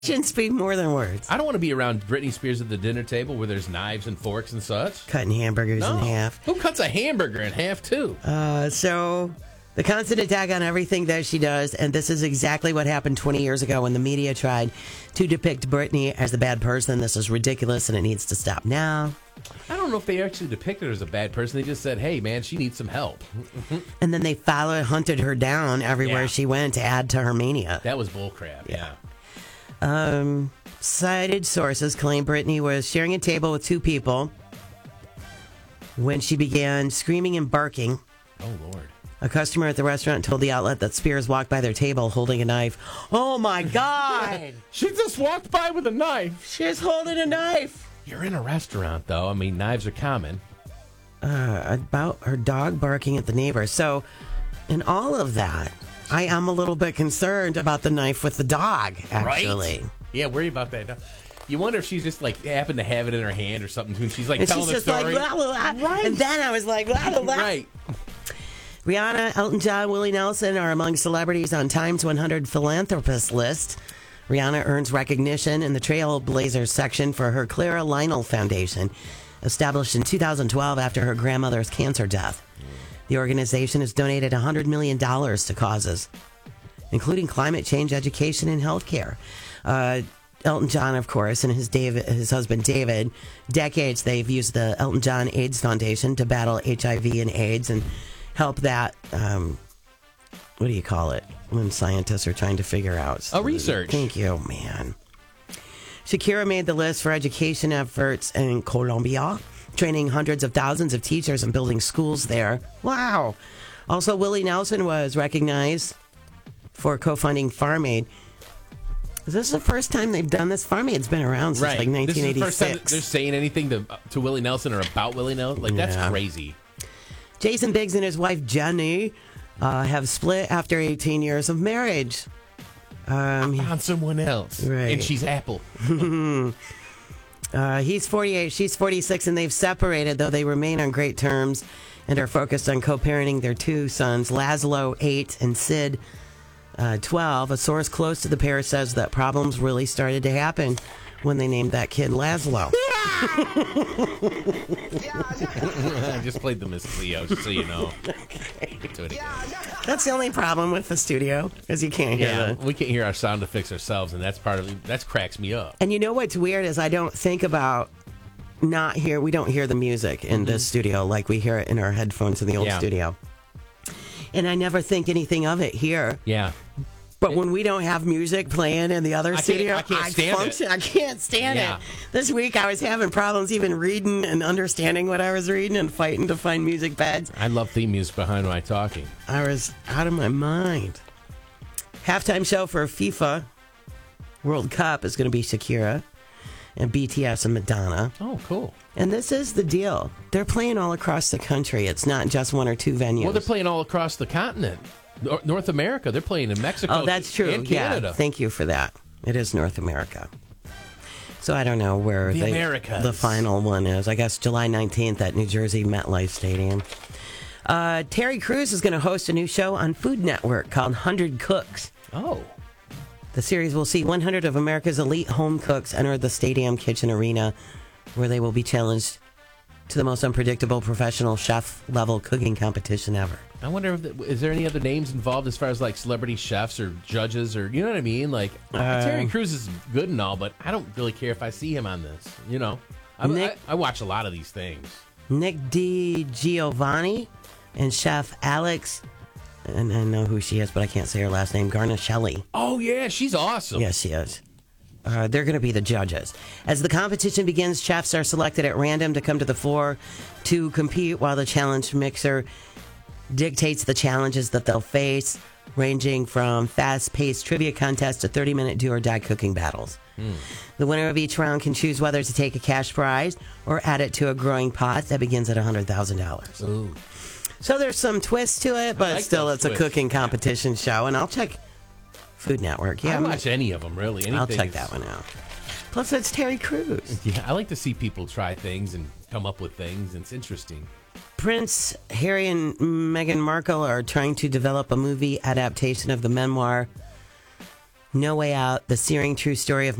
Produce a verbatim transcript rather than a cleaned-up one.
Actions speak more than words. I don't want to be around Britney Spears at the dinner table where there's knives and forks and such. Cutting hamburgers No. in half. Who cuts a hamburger in half, too? Uh, so, the constant attack on everything that she does, and this is exactly what happened twenty years ago when the media tried to depict Britney as the bad person. This is ridiculous, and it needs to stop now. I don't know if they actually depicted her as a bad person. They just said, hey, man, she needs some help. And then they followed, hunted her down everywhere Yeah. she went to add to her mania. That was bullcrap, yeah. Um, cited sources claim Britney was sharing a table with two people when she began screaming and barking. Oh, Lord. A customer at the restaurant told the outlet that Spears walked by their table holding a knife. Oh, my God! She just walked by with a knife. She's holding a knife! You're in a restaurant, though. I mean, knives are common. Uh, about her dog barking at the neighbor. So, in all of that, I am a little bit concerned about the knife with the dog, actually. Right? Yeah, worry about that. You wonder if she's just, like, happened to have it in her hand or something. When she's, like, And telling she's the just story. like, blah, blah, blah. Right. And then I was like, blah, blah, blah. Right. Rihanna, Elton John, Willie Nelson are among celebrities on Time's one hundred Philanthropists list. Rihanna earns recognition in the Trailblazers section for her Clara Lionel Foundation, established in two thousand twelve after her grandmother's cancer death. The organization has donated one hundred million dollars to causes, including climate change, education, and healthcare. Uh, Elton John, of course, and his David, his husband David, decades they've used the Elton John AIDS Foundation to battle H I V and AIDS and help that, um, what do you call it, when scientists are trying to figure out. A research. Thank you, man. Shakira made the list for education efforts in Colombia, training hundreds of thousands of teachers and building schools there. Wow. Also, Willie Nelson was recognized for co-funding Farm Aid. Is this the first time they've done this? Farm Aid's been around since Right. like nineteen eighty-six. This is the first time they're saying anything to, to Willie Nelson or about Willie Nelson. Like, that's Yeah. crazy. Jason Biggs and his wife Jenny uh, have split after eighteen years of marriage. Um, On someone else. Right. And she's Apple. uh, he's forty-eight, she's forty-six, and they've separated, though they remain on great terms and are focused on co-parenting their two sons, Laszlo, eight, and Sid, uh, twelve. A source close to the pair says that problems really started to happen when they named that kid Laszlo. I just played the Miss Cleo, just so you know. Okay. Do it again. That's the only problem with the studio, because you can't hear Yeah, the... we can't hear our sound effects ourselves, and that's part of that cracks me up. And you know what's weird is I don't think about not hear. We don't hear the music in this studio like we hear it in our headphones in the old Yeah. studio. And I never think anything of it here. Yeah. But when we don't have music playing in the other I can't- studio, I can't stand it. function. I can't stand Yeah. it. This week I was having problems even reading and understanding what I was reading and fighting to find music pads. I love theme music behind my talking. I was out of my mind. Halftime show for FIFA World Cup is going to be Shakira and B T S and Madonna. Oh, cool. And this is the deal. They're playing all across the country. It's not just one or two venues. Well, they're playing all across the continent. Nor- North America. They're playing in Mexico. Oh, that's true. And Canada. Yeah, thank you for that. It is North America. So I don't know where The they- Americas. the final one is. I guess July nineteenth at New Jersey MetLife Stadium. Uh, Terry Crews is going to host a new show on Food Network called one hundred Cooks. Oh. The series will see one hundred of America's elite home cooks enter the stadium kitchen arena, where they will be challenged to the most unpredictable professional chef-level cooking competition ever. I wonder if the, is there any other names involved as far as like celebrity chefs or judges or you know what I mean? Like Uh, Terry Crews is good and all, but I don't really care if I see him on this. You know, I, Nick- I, I watch a lot of these things. Nick DiGiovanni and chef Alex, and I know who she is, but I can't say her last name, Garnaschelli. Oh yeah, she's awesome. Yes, she is. Uh, they're going to be the judges. As the competition begins, chefs are selected at random to come to the floor to compete while the challenge mixer dictates the challenges that they'll face, ranging from fast-paced trivia contests to thirty-minute do-or-die cooking battles. Mm. The winner of each round can choose whether to take a cash prize or add it to a growing pot that begins at one hundred thousand dollars. Ooh. So there's some twist to it, but like still those it's a twists. cooking competition show, and I'll check Food Network. Yeah, I I'm- watch any of them really. Anything I'll check is- that one out. Plus, it's Terry Crews. Yeah, I like to see people try things and come up with things. It's interesting. Prince Harry and Meghan Markle are trying to develop a movie adaptation of the memoir No Way Out, the searing true story of